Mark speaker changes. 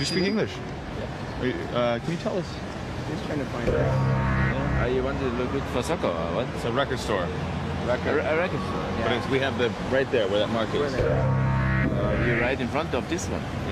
Speaker 1: you speak English? Can you tell us?
Speaker 2: Just trying to find out.
Speaker 3: You want to look for soccer or what?
Speaker 1: It's a record store.
Speaker 3: A record store.
Speaker 1: But we have the right there where that mark is.
Speaker 3: You're right in front of this one.